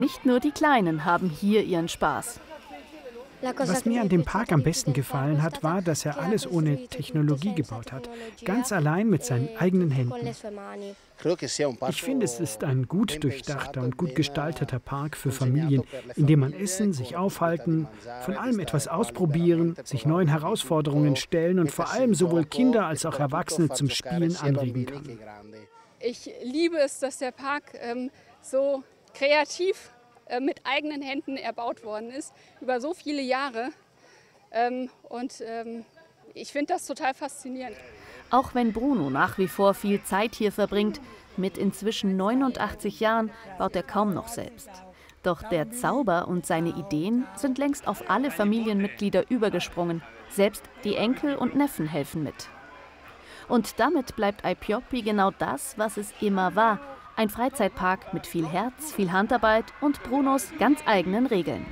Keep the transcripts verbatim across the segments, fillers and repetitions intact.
Nicht nur die Kleinen haben hier ihren Spaß. Was mir an dem Park am besten gefallen hat, war, dass er alles ohne Technologie gebaut hat. Ganz allein mit seinen eigenen Händen. Ich finde, es ist ein gut durchdachter und gut gestalteter Park für Familien, in dem man essen, sich aufhalten, von allem etwas ausprobieren, sich neuen Herausforderungen stellen und vor allem sowohl Kinder als auch Erwachsene zum Spielen anregen kann. Ich liebe es, dass der Park ähm, so kreativ mit eigenen Händen erbaut worden ist, über so viele Jahre. Ähm, und ähm, ich finde das total faszinierend. Auch wenn Bruno nach wie vor viel Zeit hier verbringt, mit inzwischen neunundachtzig Jahren baut er kaum noch selbst. Doch der Zauber und seine Ideen sind längst auf alle Familienmitglieder übergesprungen. Selbst die Enkel und Neffen helfen mit. Und damit bleibt Aipiopi genau das, was es immer war. Ein Freizeitpark mit viel Herz, viel Handarbeit und Brunos ganz eigenen Regeln.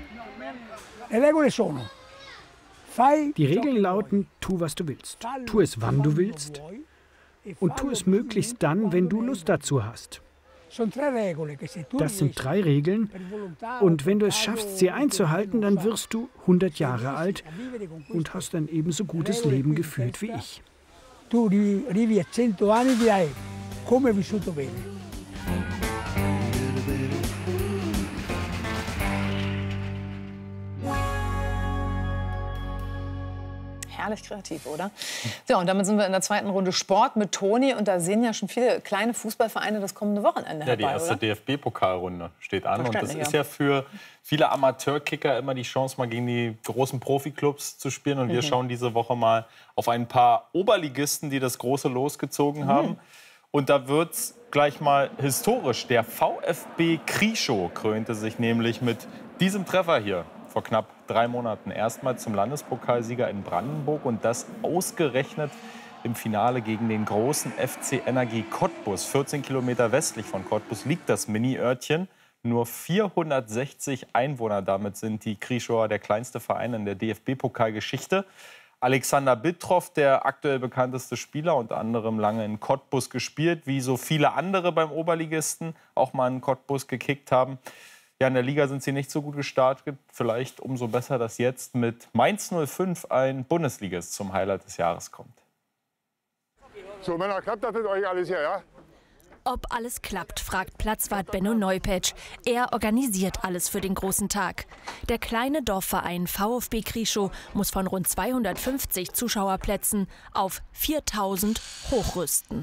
Die Regeln lauten, tu, was du willst. Tu es, wann du willst. Und tu es möglichst dann, wenn du Lust dazu hast. Das sind drei Regeln. Und wenn du es schaffst, sie einzuhalten, dann wirst du hundert Jahre alt und hast ein ebenso gutes Leben geführt wie ich. Du arrivi a cento anni e dirai come vissuto bene. Herrlich kreativ, oder? So, und damit sind wir in der zweiten Runde Sport mit Toni. Und da sehen ja schon viele kleine Fußballvereine das kommende Wochenende Ja, die herbei, erste oder? D F B-Pokalrunde steht an. Und das ja. ist ja für viele Amateurkicker immer die Chance, mal gegen die großen Profiklubs zu spielen. Und Mhm. wir schauen diese Woche mal auf ein paar Oberligisten, die das große Los gezogen haben. Mhm. Und da wird es gleich mal historisch. Der VfB Krieschow krönte sich nämlich mit diesem Treffer hier vor knapp drei Monaten erstmals zum Landespokalsieger in Brandenburg. Und das ausgerechnet im Finale gegen den großen F C N R G Cottbus. vierzehn Kilometer westlich von Cottbus liegt das Mini-Örtchen. Nur vierhundertsechzig Einwohner. Damit sind die Krieschower der kleinste Verein in der D F B-Pokalgeschichte. Alexander Bittroff, der aktuell bekannteste Spieler, unter anderem lange in Cottbus gespielt, wie so viele andere beim Oberligisten auch mal in Cottbus gekickt haben. Ja, in der Liga sind sie nicht so gut gestartet. Vielleicht umso besser, dass jetzt mit Mainz null fünf ein Bundesligist zum Highlight des Jahres kommt. So, Männer, klappt das mit euch alles hier, ja? Ob alles klappt, fragt Platzwart Benno Neupetsch. Er organisiert alles für den großen Tag. Der kleine Dorfverein VfB Krieschow muss von rund zweihundertfünfzig Zuschauerplätzen auf viertausend hochrüsten.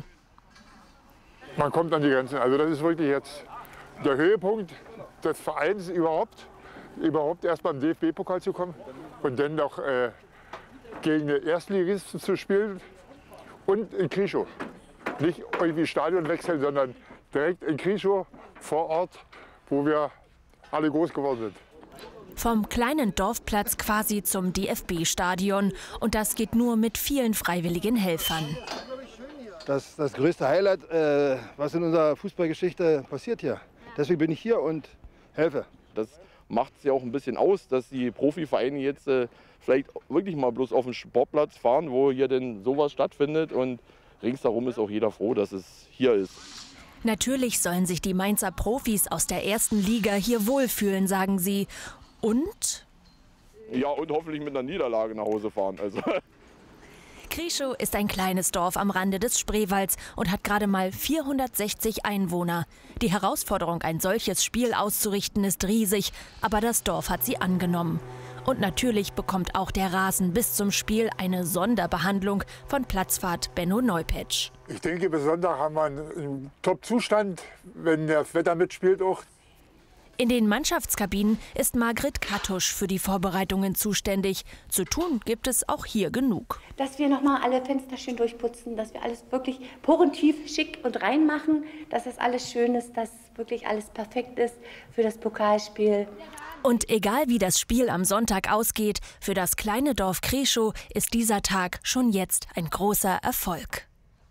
Man kommt an die Grenzen. Also das ist wirklich jetzt der Höhepunkt des Vereins überhaupt. Überhaupt erst beim D F B-Pokal zu kommen und dann noch äh, gegen den Erstligisten zu spielen und in Krieschow. Nicht irgendwie Stadion wechseln, sondern direkt in Krieschow vor Ort, wo wir alle groß geworden sind. Vom kleinen Dorfplatz quasi zum D F B-Stadion. Und das geht nur mit vielen freiwilligen Helfern. Das ist das größte Highlight, äh, was in unserer Fußballgeschichte passiert hier. Deswegen bin ich hier und helfe. Das macht es ja auch ein bisschen aus, dass die Profivereine jetzt äh, vielleicht wirklich mal bloß auf den Sportplatz fahren, wo hier denn sowas stattfindet. Und ringsherum ist auch jeder froh, dass es hier ist. Natürlich sollen sich die Mainzer Profis aus der ersten Liga hier wohlfühlen, sagen sie. Und? Ja, und hoffentlich mit einer Niederlage nach Hause fahren. Also. Krieschow ist ein kleines Dorf am Rande des Spreewalds und hat gerade mal vierhundertsechzig Einwohner. Die Herausforderung, ein solches Spiel auszurichten, ist riesig, aber das Dorf hat sie angenommen. Und natürlich bekommt auch der Rasen bis zum Spiel eine Sonderbehandlung von Platzwart Benno Neupetsch. Ich denke, bis Sonntag haben wir einen Top-Zustand, wenn das Wetter mitspielt auch. In den Mannschaftskabinen ist Margret Kattusch für die Vorbereitungen zuständig. Zu tun gibt es auch hier genug. Dass wir noch mal alle Fenster schön durchputzen, dass wir alles wirklich porentief, schick und rein machen, dass das alles schön ist, dass wirklich alles perfekt ist für das Pokalspiel. Und egal wie das Spiel am Sonntag ausgeht, für das kleine Dorf Krieschow ist dieser Tag schon jetzt ein großer Erfolg.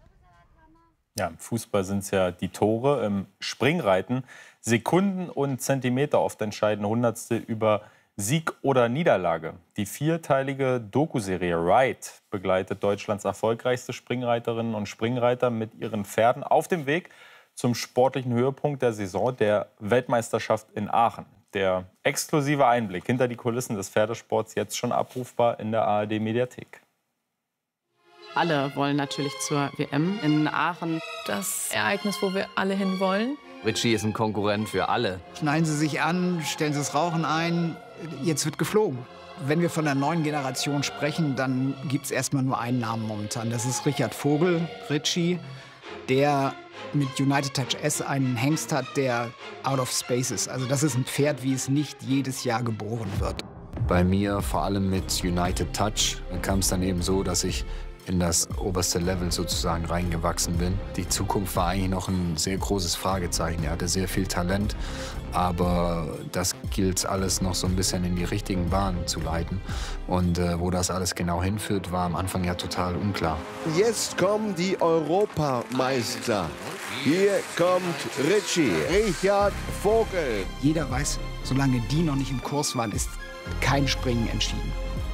Ja, im Fußball sind es ja die Tore, im Springreiten Sekunden und Zentimeter oft entscheiden Hundertstel über Sieg oder Niederlage. Die vierteilige Doku-Serie Ride begleitet Deutschlands erfolgreichste Springreiterinnen und Springreiter mit ihren Pferden auf dem Weg zum sportlichen Höhepunkt der Saison, der Weltmeisterschaft in Aachen. Der exklusive Einblick hinter die Kulissen des Pferdesports jetzt schon abrufbar in der A R D-Mediathek. Alle wollen natürlich zur W M in Aachen. Das Ereignis, wo wir alle hin wollen. Ritchie ist ein Konkurrent für alle. Schneiden Sie sich an, stellen Sie das Rauchen ein, jetzt wird geflogen. Wenn wir von der neuen Generation sprechen, dann gibt es erstmal nur einen Namen momentan. Das ist Richard Vogel, Ritchie, der mit United Touch S einen Hengst hat, der out of space ist. Also das ist ein Pferd, wie es nicht jedes Jahr geboren wird. Bei mir, vor allem mit United Touch, kam es dann eben so, dass ich in das oberste Level sozusagen reingewachsen bin. Die Zukunft war eigentlich noch ein sehr großes Fragezeichen. Er hatte sehr viel Talent, aber das gilt alles noch so ein bisschen in die richtigen Bahnen zu leiten. Und äh, wo das alles genau hinführt, war am Anfang ja total unklar. Jetzt kommen die Europameister. Hier kommt Ritchie, Richard Vogel. Jeder weiß, solange die noch nicht im Kurs waren, ist kein Springen entschieden.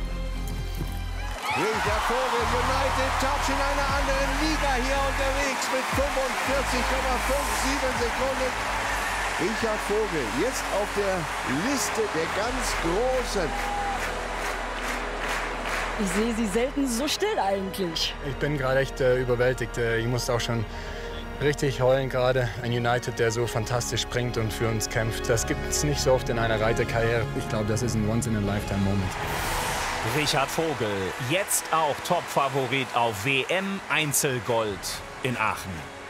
Richard Vogel, United Touch in einer anderen Liga hier unterwegs mit fünfundvierzig Komma siebenundfünfzig Sekunden. Richard Vogel jetzt auf der Liste der ganz Großen. Ich sehe Sie selten so still eigentlich. Ich bin gerade echt äh, überwältigt. Ich musste auch schon richtig heulen gerade. Ein United, der so fantastisch springt und für uns kämpft. Das gibt es nicht so oft in einer Reiterkarriere. Ich glaube, das ist ein Once-in-a-Lifetime-Moment. Richard Vogel, jetzt auch Topfavorit auf W M-Einzelgold in Aachen.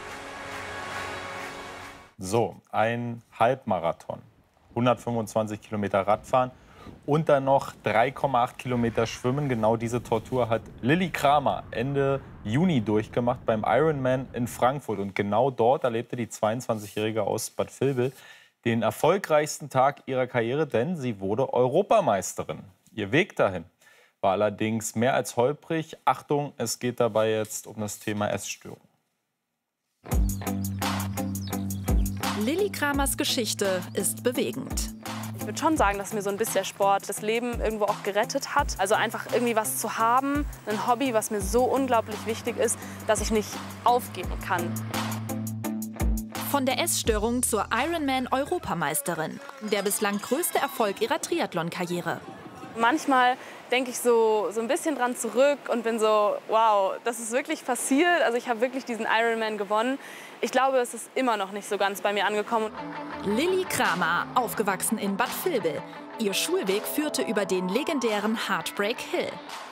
So, ein Halbmarathon, hundertfünfundzwanzig Kilometer Radfahren und dann noch drei Komma acht Kilometer Schwimmen. Genau diese Tortur hat Lilli Kramer Ende Juni durchgemacht beim Ironman in Frankfurt. Und genau dort erlebte die zweiundzwanzigjährige aus Bad Vilbel den erfolgreichsten Tag ihrer Karriere, denn sie wurde Europameisterin. Ihr Weg dahin war allerdings mehr als holprig. Achtung, es geht dabei jetzt um das Thema Essstörung. Lilli Kramers Geschichte ist bewegend. Ich würde schon sagen, dass mir so ein bisschen der Sport das Leben irgendwo auch gerettet hat. Also einfach irgendwie was zu haben, ein Hobby, was mir so unglaublich wichtig ist, dass ich nicht aufgeben kann. Von der Essstörung zur Ironman-Europameisterin. Der bislang größte Erfolg ihrer Triathlon-Karriere. Manchmal denke ich so, so ein bisschen dran zurück und bin so, wow, das ist wirklich passiert. Also ich habe wirklich diesen Ironman gewonnen. Ich glaube, es ist immer noch nicht so ganz bei mir angekommen. Lilli Kramer, aufgewachsen in Bad Vilbel. Ihr Schulweg führte über den legendären Heartbreak Hill.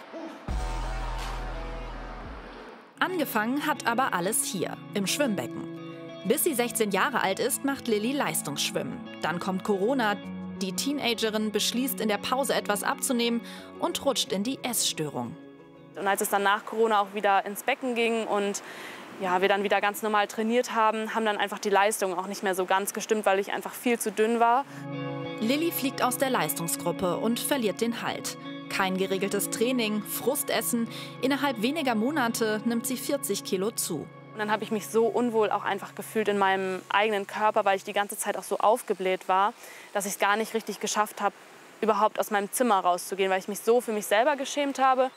Angefangen hat aber alles hier, im Schwimmbecken. Bis sie sechzehn Jahre alt ist, macht Lilli Leistungsschwimmen. Dann kommt Corona. Die Teenagerin beschließt, in der Pause etwas abzunehmen und rutscht in die Essstörung. Und als es dann nach Corona auch wieder ins Becken ging und ja, wir dann wieder ganz normal trainiert haben, haben dann einfach die Leistungen auch nicht mehr so ganz gestimmt, weil ich einfach viel zu dünn war. Lilli fliegt aus der Leistungsgruppe und verliert den Halt. Kein geregeltes Training, Frustessen. Innerhalb weniger Monate nimmt sie vierzig Kilo zu. Und dann habe ich mich so unwohl auch einfach gefühlt in meinem eigenen Körper, weil ich die ganze Zeit auch so aufgebläht war, dass ich es gar nicht richtig geschafft habe, überhaupt aus meinem Zimmer rauszugehen, weil ich mich so für mich selber geschämt habe.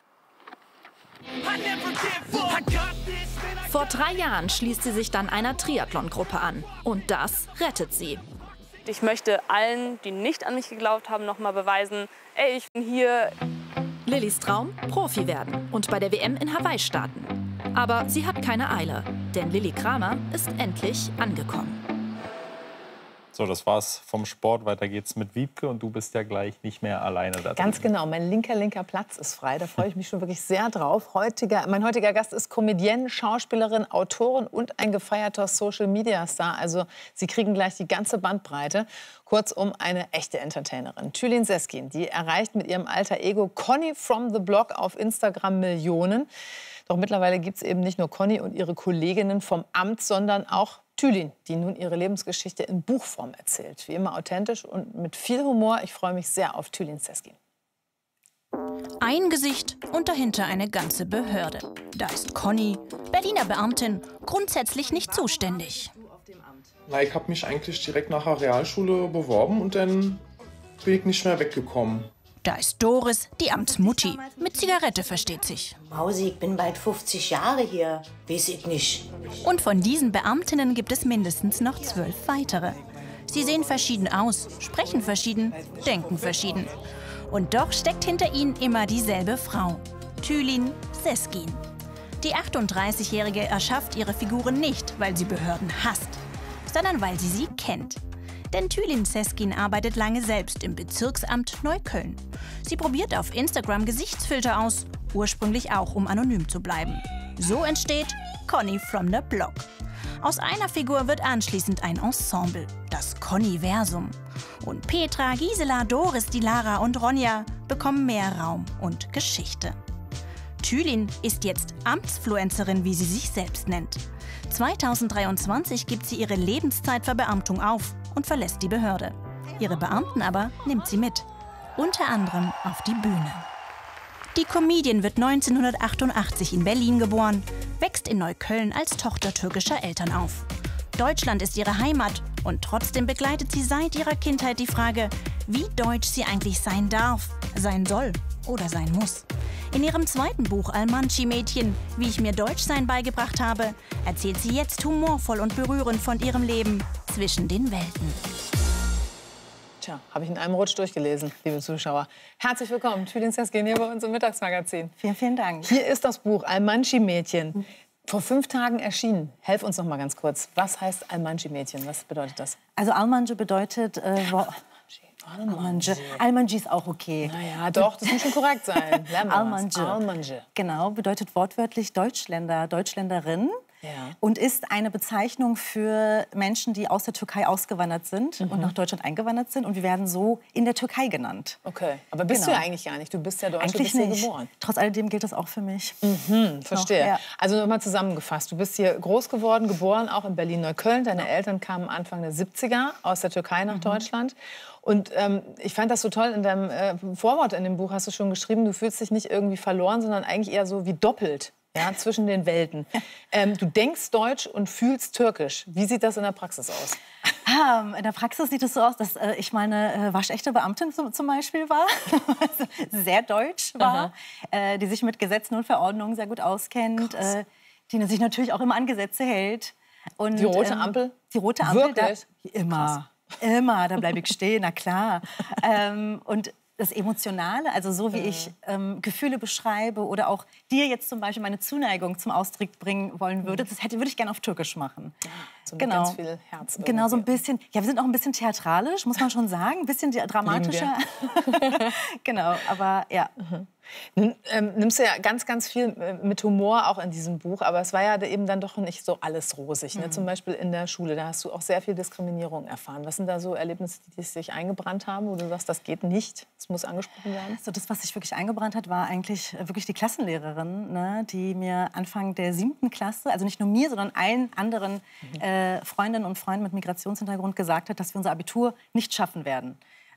Vor drei Jahren schließt sie sich dann einer Triathlon-Gruppe an. Und das rettet sie. Ich möchte allen, die nicht an mich geglaubt haben, noch mal beweisen, ey, ich bin hier. Lillis Traum? Profi werden und bei der W M in Hawaii starten. Aber sie hat keine Eile, denn Lilli Kramer ist endlich angekommen. So, das war's vom Sport. Weiter geht's mit Wiebke und du bist ja gleich nicht mehr alleine da. Ganz genau, mein linker, linker Platz ist frei. Da freue ich mich schon wirklich sehr drauf. Heutiger, mein heutiger Gast ist Comedienne, Schauspielerin, Autorin und ein gefeierter Social-Media-Star. Also Sie kriegen gleich die ganze Bandbreite. Kurzum, eine echte Entertainerin. Tülin Seskin, die erreicht mit ihrem alter Ego Conny from the Block auf Instagram Millionen. Doch mittlerweile gibt es eben nicht nur Conny und ihre Kolleginnen vom Amt, sondern auch Tülin, die nun ihre Lebensgeschichte in Buchform erzählt. Wie immer authentisch und mit viel Humor. Ich freue mich sehr auf Tülin Seskin. Ein Gesicht und dahinter eine ganze Behörde. Da ist Conny, Berliner Beamtin, grundsätzlich nicht zuständig. Na, ich habe mich eigentlich direkt nach der Realschule beworben und dann bin ich nicht mehr weggekommen. Da ist Doris, die Amtsmutti. Mit Zigarette versteht sich. Mausi, ich bin bald fünfzig Jahre hier. Weiß ich nicht. Und von diesen Beamtinnen gibt es mindestens noch zwölf weitere. Sie sehen verschieden aus, sprechen verschieden, denken verschieden. Und doch steckt hinter ihnen immer dieselbe Frau. Tülin Sezgin. Die achtunddreißigjährige erschafft ihre Figuren nicht, weil sie Behörden hasst, sondern weil sie sie kennt. Denn Tülin Sezgin arbeitet lange selbst im Bezirksamt Neukölln. Sie probiert auf Instagram Gesichtsfilter aus, ursprünglich auch, um anonym zu bleiben. So entsteht Conny from the Block. Aus einer Figur wird anschließend ein Ensemble, das Conniversum. Und Petra, Gisela, Doris, die Lara und Ronja bekommen mehr Raum und Geschichte. Tülin ist jetzt Amtsfluencerin, wie sie sich selbst nennt. zweitausenddreiundzwanzig gibt sie ihre Lebenszeitverbeamtung auf und verlässt die Behörde. Ihre Beamten aber nimmt sie mit, unter anderem auf die Bühne. Die Comedian wird neunzehnhundertachtundachtzig in Berlin geboren, wächst in Neukölln als Tochter türkischer Eltern auf. Deutschland ist ihre Heimat und trotzdem begleitet sie seit ihrer Kindheit die Frage, wie deutsch sie eigentlich sein darf, sein soll oder sein muss. In ihrem zweiten Buch Almanci-Mädchen, wie ich mir Deutschsein beigebracht habe, erzählt sie jetzt humorvoll und berührend von ihrem Leben zwischen den Welten. Tja, habe ich in einem Rutsch durchgelesen, liebe Zuschauer. Herzlich willkommen, Tülin Sezgin hier bei uns im Mittagsmagazin. Vielen, vielen Dank. Hier ist das Buch Almanci-Mädchen. Vor fünf Tagen erschienen. Helf uns noch mal ganz kurz. Was heißt Almanci-Mädchen? Was bedeutet das? Also Almanci bedeutet... Äh, Almanci. Almanci ist auch okay. Naja, doch, das muss schon korrekt sein. Almanci. Almanci. Genau, bedeutet wortwörtlich Deutschländer, Deutschländerin. Ja. Und ist eine Bezeichnung für Menschen, die aus der Türkei ausgewandert sind mhm. und nach Deutschland eingewandert sind. Und wir werden so in der Türkei genannt. Okay, aber bist genau. du ja eigentlich gar nicht. Du bist ja Deutsche, eigentlich bist nicht. Hier geboren. Trotz alledem gilt das auch für mich. Mhm, verstehe. Noch, ja. Also nochmal zusammengefasst. Du bist hier groß geworden, geboren, auch in Berlin-Neukölln. Deine ja. Eltern kamen Anfang der siebziger aus der Türkei nach mhm. Deutschland. Und ähm, ich fand das so toll, in deinem äh, Vorwort in dem Buch hast du schon geschrieben, du fühlst dich nicht irgendwie verloren, sondern eigentlich eher so wie doppelt. Ja, zwischen den Welten. Ähm, du denkst Deutsch und fühlst Türkisch. Wie sieht das in der Praxis aus? Um, in der Praxis sieht es so aus, dass äh, ich mal eine äh, waschechte Beamtin zum, zum Beispiel war, also sehr deutsch war, äh, die sich mit Gesetzen und Verordnungen sehr gut auskennt, äh, die sich natürlich auch immer an Gesetze hält. Und, die rote Ampel? Ähm, die rote Ampel, wirklich? Da, immer, immer, da bleibe ich stehen, na klar. ähm, und das Emotionale, also so wie mhm. ich ähm, Gefühle beschreibe oder auch dir jetzt zum Beispiel meine Zuneigung zum Ausdruck bringen wollen würde, das hätte, würde ich gerne auf Türkisch machen. Ja, so mit genau. ganz viel Herz. Genau, so ein bisschen. Ja, wir sind auch ein bisschen theatralisch, muss man schon sagen, ein bisschen dramatischer. Genau, aber ja. Mhm. Nun, ähm, nimmst du ja ganz, ganz viel mit Humor auch in diesem Buch, aber es war ja eben dann doch nicht so alles rosig. Ne? Mhm. Zum Beispiel in der Schule, da hast du auch sehr viel Diskriminierung erfahren. Was sind da so Erlebnisse, die sich eingebrannt haben, wo du sagst, das geht nicht, das muss angesprochen werden? So, das, was sich wirklich eingebrannt hat, war eigentlich wirklich die Klassenlehrerin, ne? Die mir Anfang der siebten Klasse, also nicht nur mir, sondern allen anderen mhm. äh, Freundinnen und Freunden mit Migrationshintergrund gesagt hat, dass wir unser Abitur nicht schaffen werden.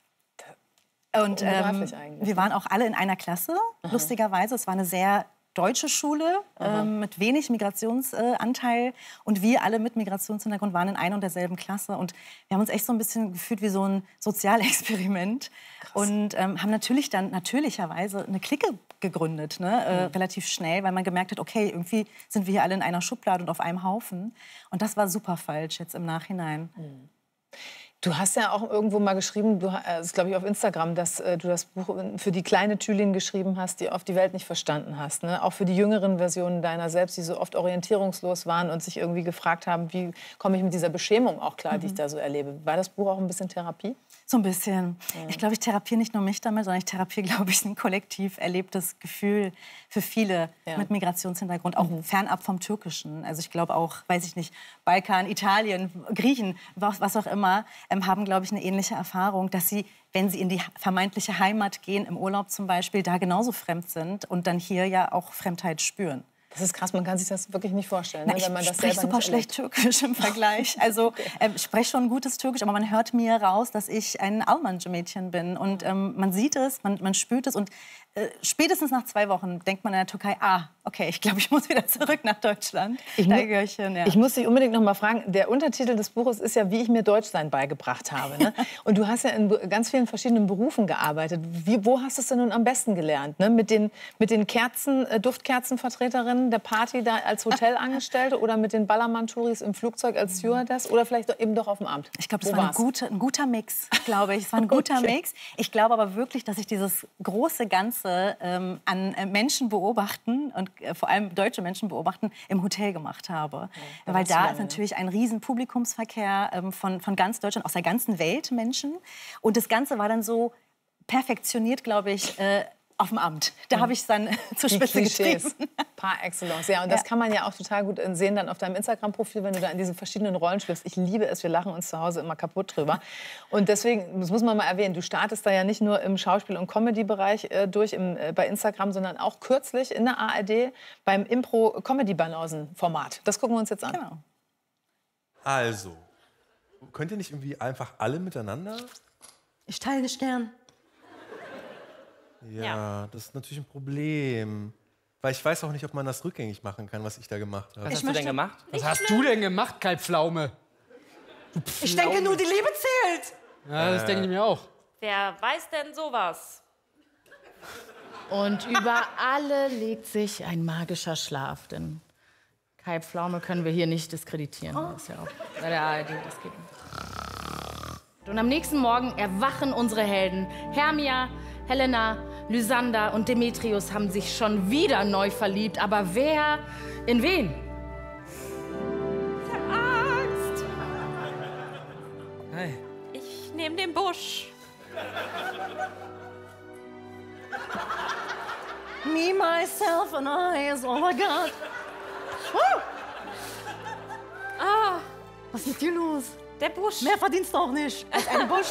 Und ähm, wir waren auch alle in einer Klasse, aha. lustigerweise. Es war eine sehr deutsche Schule ähm, mit wenig Migrationsanteil. Und wir alle mit Migrationshintergrund waren in einer und derselben Klasse. Und wir haben uns echt so ein bisschen gefühlt wie so ein Sozialexperiment. Krass. Und ähm, haben natürlich dann natürlicherweise eine Clique gegründet, ne? äh, mhm. relativ schnell, weil man gemerkt hat, okay, irgendwie sind wir hier alle in einer Schublade und auf einem Haufen. Und das war super falsch jetzt im Nachhinein. Mhm. Du hast ja auch irgendwo mal geschrieben, du, das glaube ich auf Instagram, dass äh, du das Buch für die kleine Tülin geschrieben hast, die auf die Welt nicht verstanden hast. Ne? Auch für die jüngeren Versionen deiner selbst, die so oft orientierungslos waren und sich irgendwie gefragt haben, wie komme ich mit dieser Beschämung auch klar, mhm. die ich da so erlebe. War das Buch auch ein bisschen Therapie? So ein bisschen. Ja. Ich glaube, ich therapiere nicht nur mich damit, sondern ich therapiere, glaube ich, ein kollektiv erlebtes Gefühl für viele ja. mit Migrationshintergrund, auch mhm. fernab vom Türkischen. Also ich glaube auch, weiß ich nicht, Balkan, Italien, Griechen, was, was auch immer, ähm, haben, glaube ich, eine ähnliche Erfahrung, dass sie, wenn sie in die vermeintliche Heimat gehen, im Urlaub zum Beispiel, da genauso fremd sind und dann hier ja auch Fremdheit spüren. Das ist krass, man kann sich das wirklich nicht vorstellen, Na, ne, wenn man das selber selber nicht erlebt. Ich spreche super schlecht Türkisch im Vergleich. Also okay. äh, ich spreche schon gutes Türkisch, aber man hört mir raus, dass ich ein Almanci-Mädchen bin. Und ähm, man sieht es, man, man spürt es. Und äh, spätestens nach zwei Wochen denkt man in der Türkei, ah, okay, ich glaube, ich muss wieder zurück nach Deutschland. Ich, da mu gehöre ich hin, ja. ich muss dich unbedingt noch mal fragen, der Untertitel des Buches ist ja, wie ich mir Deutschsein beigebracht habe. Ne? Und du hast ja in ganz vielen verschiedenen Berufen gearbeitet. Wie, wo hast du es denn nun am besten gelernt? Ne? Mit den, mit den Kerzen, äh, Duftkerzenvertreterinnen der Party da als Hotelangestellte oder mit den Ballermann-Touris im Flugzeug als Stewardess oder vielleicht doch eben doch auf dem Amt? Ich glaube, das Wo war ein war's? guter, ein guter Mix, glaube ich. Es war ein guter Okay. Mix. Ich glaube aber wirklich, dass ich dieses große Ganze ähm, an äh, Menschen beobachten und äh, vor allem deutsche Menschen beobachten im Hotel gemacht habe. da Weil warst du da lange, ist ne? natürlich ein riesen Publikumsverkehr ähm, von, von ganz Deutschland, aus der ganzen Welt Menschen. Und das Ganze war dann so perfektioniert, glaube ich, äh, auf dem Amt. Da habe ich es dann zur Die Spitze Klischees. getrieben. Par excellence. Ja, und das Ja. kann man ja auch total gut sehen dann auf deinem Instagram-Profil, wenn du da in diesen verschiedenen Rollen schlüpfst. Ich liebe es, wir lachen uns zu Hause immer kaputt drüber. Und deswegen, das muss man mal erwähnen, du startest da ja nicht nur im Schauspiel- und Comedy-Bereich äh, durch im, äh, bei Instagram, sondern auch kürzlich in der A R D beim Impro-Comedy-Banausen-Format. Das gucken wir uns jetzt an. Genau. Also, könnt ihr nicht irgendwie einfach alle miteinander? Ich teile dich gern. Ja, das ist natürlich ein Problem. Weil ich weiß auch nicht, ob man das rückgängig machen kann, was ich da gemacht habe. Was hast du denn gemacht? Was hast du denn gemacht, Kalbpflaume? Ich denke nur, die Liebe zählt. Ja, das Äh. denke ich mir auch. Wer weiß denn sowas? Und über alle legt sich ein magischer Schlaf, denn Kai Pflaume können wir hier nicht diskreditieren. Das ist ja auch bei der A R D, das geht nicht. Und am nächsten Morgen erwachen unsere Helden. Hermia, Helena, Lysander und Demetrius haben sich schon wieder neu verliebt. Aber wer in wen? Ich hab Angst. Hey. Ich nehme den Busch. Me, myself and I is all I got. Woo! Ah, Was ist mit dir los? der Busch. Mehr verdienst du auch nicht als ein Busch.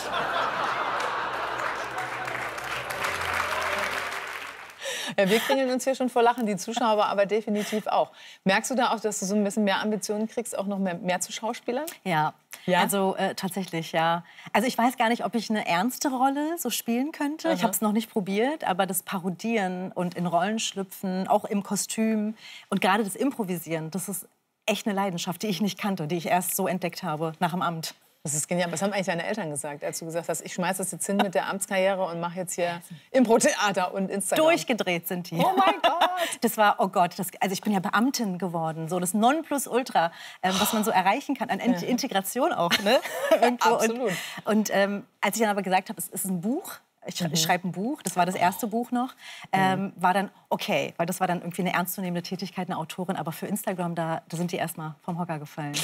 Ja, wir kringeln uns hier schon vor Lachen, die Zuschauer aber definitiv auch. Merkst du da auch, dass du so ein bisschen mehr Ambitionen kriegst, auch noch mehr, mehr zu Schauspielern? Ja, Ja? also äh, tatsächlich, ja. Also ich weiß gar nicht, ob ich eine ernste Rolle so spielen könnte. Ich Aha. habe es noch nicht probiert, aber das Parodieren und in Rollen schlüpfen, auch im Kostüm und gerade das Improvisieren, das ist echt eine Leidenschaft, die ich nicht kannte, die ich erst so entdeckt habe nach dem Amt. Das ist genial. Was haben eigentlich deine Eltern gesagt, als du gesagt hast, ich schmeiß das jetzt hin mit der Amtskarriere und mache jetzt hier Impro-Theater und Instagram? Durchgedreht sind die. Oh mein Gott! Das war, oh Gott, das, also ich bin ja Beamtin geworden, so das Nonplusultra, ähm, was man so erreichen kann, an Int- Integration auch, ne? Irgendwo. Absolut. Und, und ähm, als ich dann aber gesagt habe, es ist ein Buch, ich, sch- ich schreibe ein Buch, das war das erste Buch noch, ähm, war dann okay, weil das war dann irgendwie eine ernstzunehmende Tätigkeit, eine Autorin, aber für Instagram, da, da sind die erstmal vom Hocker gefallen.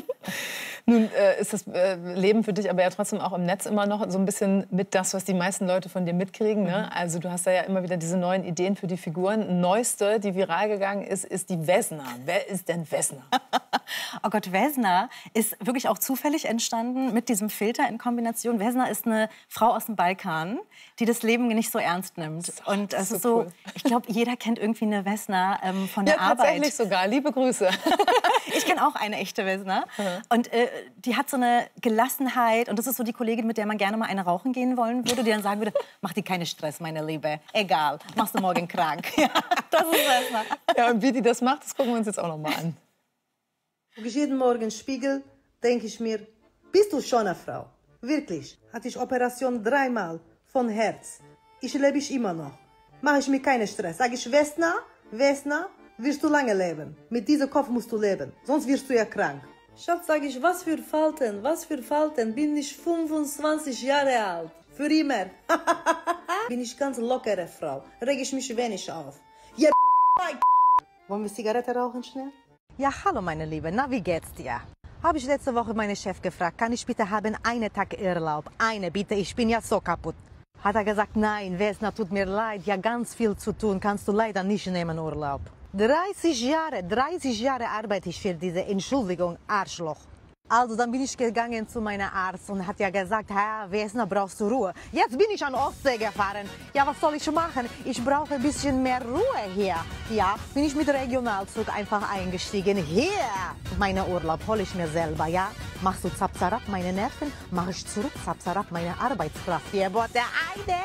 Nun äh, ist das äh, Leben für dich aber ja trotzdem auch im Netz immer noch so ein bisschen mit das, was die meisten Leute von dir mitkriegen. Ne? Also du hast da ja immer wieder diese neuen Ideen für die Figuren. Neueste, die viral gegangen ist, ist die Wesna. Wer ist denn Wesna? Oh Gott, Wesna ist wirklich auch zufällig entstanden mit diesem Filter in Kombination. Wesna ist eine Frau aus dem Balkan, die das Leben nicht so ernst nimmt. Und es so ist so, cool. ich glaube, jeder kennt irgendwie eine Wesna ähm, von Ja, der Arbeit. tatsächlich sogar. Liebe Grüße. Ich kenne auch eine echte Wesna. Und äh, die hat so eine Gelassenheit. Und das ist so die Kollegin, mit der man gerne mal eine rauchen gehen wollen würde, die dann sagen würde, mach dir keinen Stress, meine Liebe. Egal, machst du morgen krank. Ja, das ist Wesna. Ja, und wie die das macht, das gucken wir uns jetzt auch noch mal an. Guck ich jeden Morgen Spiegel, denke ich mir, bist du schon eine Frau? Wirklich. Hatte ich Operation dreimal von Herz. Ich lebe ich immer noch. Mache ich mir keinen Stress. Sag ich, Wesna, Wesna, wirst du lange leben. Mit diesem Kopf musst du leben, sonst wirst du ja krank. Schatz, sag ich, was für Falten, was für Falten. Bin ich fünfundzwanzig Jahre alt. Für immer. Bin ich ganz lockere Frau. Reg ich mich wenig auf. Ja, wollen wir Zigarette rauchen schnell? Ja, hallo meine Liebe, na wie geht's dir? Habe ich letzte Woche meinen Chef gefragt, kann ich bitte haben einen Tag Urlaub? Eine bitte, ich bin ja so kaputt. Hat er gesagt, nein, Wesna, tut mir leid, ja ganz viel zu tun, kannst du leider nicht nehmen Urlaub. dreißig Jahre, dreißig Jahre arbeite ich für diese Entschuldigung, Arschloch. Also dann bin ich gegangen zu meinem Arzt und hat ja gesagt, Herr Wesna, brauchst du Ruhe. Jetzt bin ich an Ostsee gefahren. Ja, was soll ich machen? Ich brauche ein bisschen mehr Ruhe hier. Ja, bin ich mit Regionalzug einfach eingestiegen. Hier, meinen Urlaub hole ich mir selber, ja. Machst du Zapzarab meine Nerven, mach ich zurück Zapzarab meine Arbeitskraft. Hier, boah, der eine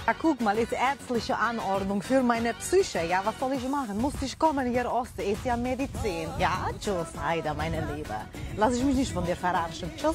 Ja, guck mal, ist ärztliche Anordnung für meine Psyche. Ja, was soll ich machen? Muss ich kommen hier Osten? Ist ja Medizin. Ja, tschüss, Heida, meine Liebe. Lass ich mich nicht von dir verarschen. Tschüss.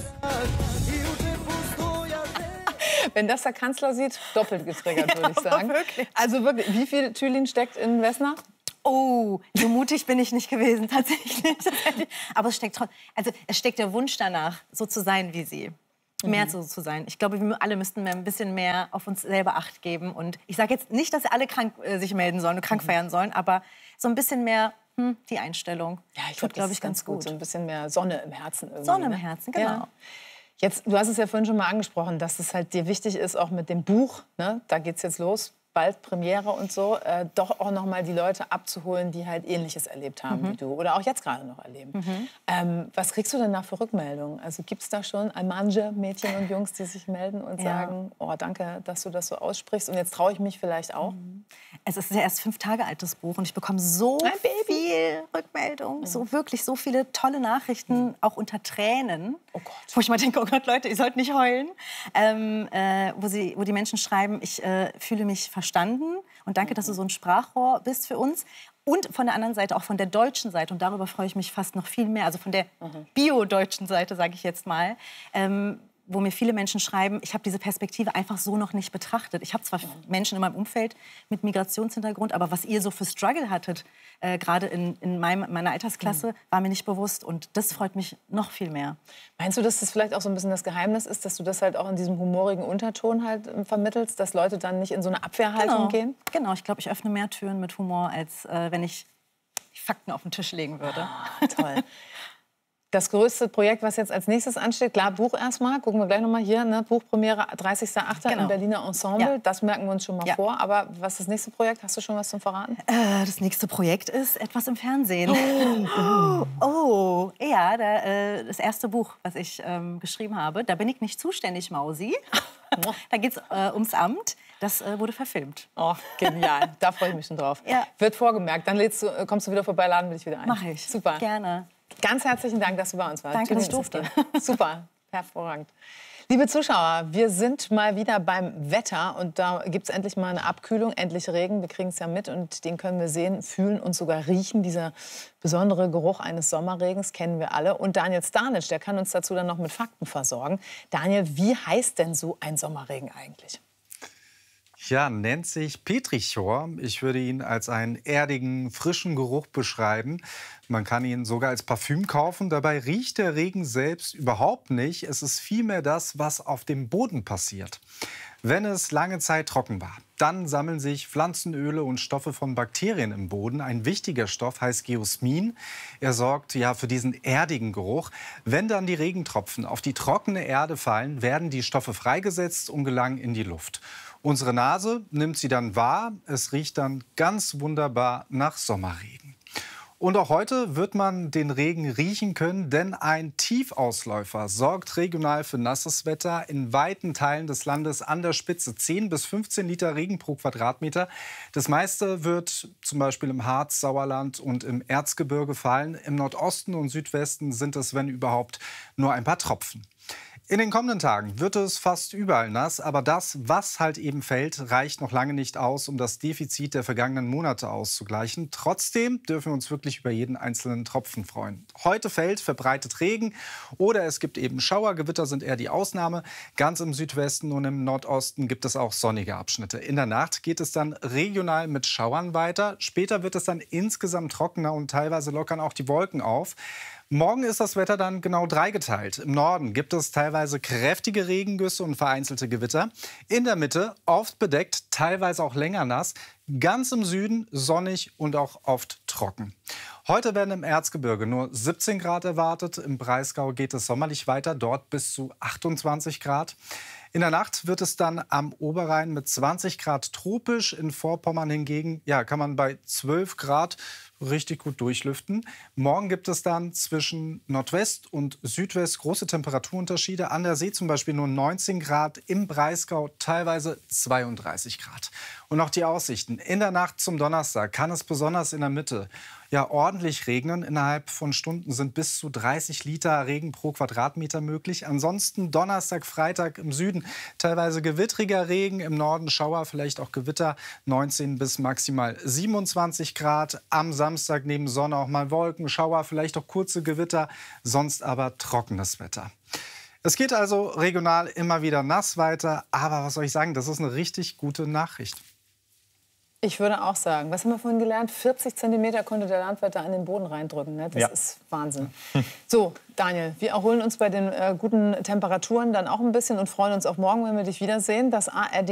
Wenn das der Kanzler sieht, doppelt getriggert, Ja, würde ich sagen. aber wirklich. Also wirklich, wie viel Thülin steckt in Wessner? Oh, so mutig bin ich nicht gewesen, tatsächlich. Aber es steckt, also es steckt der Wunsch danach, so zu sein wie sie. Mehr Mhm. so zu sein. Ich glaube, wir alle müssten mehr, ein bisschen mehr auf uns selber Acht geben. Und ich sage jetzt nicht, dass alle krank äh, sich melden sollen und krank Mhm. feiern sollen, aber so ein bisschen mehr hm, die Einstellung. Ja, ich tut, glaube, ich, ganz gut. So ein bisschen mehr Sonne im Herzen irgendwie. Sonne im ne? Herzen, genau. Ja. Jetzt, du hast es ja vorhin schon mal angesprochen, dass es halt dir wichtig ist, auch mit dem Buch, ne? Da geht's jetzt los, bald Premiere und so, äh, doch auch noch mal die Leute abzuholen, die halt Ähnliches erlebt haben Mhm. wie du oder auch jetzt gerade noch erleben. Mhm. Ähm, was kriegst du denn da für Rückmeldungen? Also gibt es da schon manche Mädchen und Jungs, die sich melden und Ja. sagen, oh, danke, dass du das so aussprichst und jetzt traue ich mich vielleicht auch? Es ist ja erst fünf Tage alt, das Buch. Und ich bekomme so viel Rückmeldung, so wirklich so viele tolle Nachrichten, auch unter Tränen. Oh Gott. Wo ich mal denke, oh Gott, Leute, ihr sollt nicht heulen. Ähm, äh, wo, sie, wo die Menschen schreiben, ich äh, fühle mich verstanden und danke, dass du so ein Sprachrohr bist für uns. Und von der anderen Seite, auch von der deutschen Seite, und darüber freue ich mich fast noch viel mehr, also von der bio-deutschen Seite, sage ich jetzt mal, ähm, wo mir viele Menschen schreiben, ich habe diese Perspektive einfach so noch nicht betrachtet. Ich habe zwar Menschen in meinem Umfeld mit Migrationshintergrund, aber was ihr so für Struggle hattet, äh, gerade in, in meinem, meiner Altersklasse, war mir nicht bewusst. Und das freut mich noch viel mehr. Meinst du, dass das vielleicht auch so ein bisschen das Geheimnis ist, dass du das halt auch in diesem humorigen Unterton halt ähm, vermittelst, dass Leute dann nicht in so eine Abwehrhaltung Genau. gehen? Genau, ich glaube, ich öffne mehr Türen mit Humor, als äh, wenn ich die Fakten auf den Tisch legen würde. Toll. Das größte Projekt, was jetzt als nächstes ansteht, klar, Buch erstmal, gucken wir gleich noch mal hier, ne? Buchpremiere dreißigster achter Genau. im Berliner Ensemble, Ja. das merken wir uns schon mal Ja. vor. Aber was ist das nächste Projekt? Hast du schon was zum Verraten? Äh, das nächste Projekt ist etwas im Fernsehen. Oh, oh. Ja, da, äh, das erste Buch, was ich ähm, geschrieben habe. Da bin ich nicht zuständig, Mausi. Da geht es äh, ums Amt. Das äh, wurde verfilmt. Oh, genial. Da freue ich mich schon drauf. Ja. Wird vorgemerkt. Dann lädst du, äh, kommst du wieder vorbei, laden wir dich wieder ein. Mach ich. Super. Gerne. Ganz herzlichen Dank, dass du bei uns warst. Danke, dass ich Thülin ist durfte. hier. Super, hervorragend. Liebe Zuschauer, wir sind mal wieder beim Wetter und da gibt es endlich mal eine Abkühlung, endlich Regen. Wir kriegen es ja mit und den können wir sehen, fühlen und sogar riechen. Dieser besondere Geruch eines Sommerregens kennen wir alle. Und Daniel Stanic, der kann uns dazu dann noch mit Fakten versorgen. Daniel, wie heißt denn so ein Sommerregen eigentlich? Ja, nennt sich Petrichor. Ich würde ihn als einen erdigen, frischen Geruch beschreiben. Man kann ihn sogar als Parfüm kaufen. Dabei riecht der Regen selbst überhaupt nicht. Es ist vielmehr das, was auf dem Boden passiert. Wenn es lange Zeit trocken war, dann sammeln sich Pflanzenöle und Stoffe von Bakterien im Boden. Ein wichtiger Stoff heißt Geosmin. Er sorgt ja für diesen erdigen Geruch. Wenn dann die Regentropfen auf die trockene Erde fallen, werden die Stoffe freigesetzt und gelangen in die Luft. Unsere Nase nimmt sie dann wahr. Es riecht dann ganz wunderbar nach Sommerregen. Und auch heute wird man den Regen riechen können, denn ein Tiefausläufer sorgt regional für nasses Wetter. In weiten Teilen des Landes an der Spitze zehn bis fünfzehn Liter Regen pro Quadratmeter. Das meiste wird zum Beispiel im Harz, Sauerland und im Erzgebirge fallen. Im Nordosten und Südwesten sind es, wenn überhaupt, nur ein paar Tropfen. In den kommenden Tagen wird es fast überall nass, aber das, was halt eben fällt, reicht noch lange nicht aus, um das Defizit der vergangenen Monate auszugleichen. Trotzdem dürfen wir uns wirklich über jeden einzelnen Tropfen freuen. Heute fällt verbreitet Regen oder es gibt eben Schauer. Gewitter sind eher die Ausnahme. Ganz im Südwesten und im Nordosten gibt es auch sonnige Abschnitte. In der Nacht geht es dann regional mit Schauern weiter. Später wird es dann insgesamt trockener und teilweise lockern auch die Wolken auf. Morgen ist das Wetter dann genau dreigeteilt. Im Norden gibt es teilweise kräftige Regengüsse und vereinzelte Gewitter. In der Mitte oft bedeckt, teilweise auch länger nass. Ganz im Süden sonnig und auch oft trocken. Heute werden im Erzgebirge nur siebzehn Grad erwartet. Im Breisgau geht es sommerlich weiter, dort bis zu achtundzwanzig Grad. In der Nacht wird es dann am Oberrhein mit zwanzig Grad tropisch. In Vorpommern hingegen ja, kann man bei zwölf Grad richtig gut durchlüften. Morgen gibt es dann zwischen Nordwest und Südwest große Temperaturunterschiede. An der See zum Beispiel nur neunzehn Grad, im Breisgau teilweise zweiunddreißig Grad. Und auch die Aussichten. In der Nacht zum Donnerstag kann es besonders in der Mitte ja ordentlich regnen. Innerhalb von Stunden sind bis zu dreißig Liter Regen pro Quadratmeter möglich. Ansonsten Donnerstag, Freitag im Süden teilweise gewittriger Regen, im Norden Schauer, vielleicht auch Gewitter, neunzehn bis maximal siebenundzwanzig Grad. Am Samstag neben Sonne auch mal Wolken, Schauer, vielleicht auch kurze Gewitter, sonst aber trockenes Wetter. Es geht also regional immer wieder nass weiter, aber was soll ich sagen, das ist eine richtig gute Nachricht. Ich würde auch sagen, was haben wir vorhin gelernt? vierzig Zentimeter konnte der Landwirt da an den Boden reindrücken. Ne? Das Ja. ist Wahnsinn. So, Daniel, wir erholen uns bei den äh, guten Temperaturen dann auch ein bisschen und freuen uns auf morgen, wenn wir dich wiedersehen. Das A R D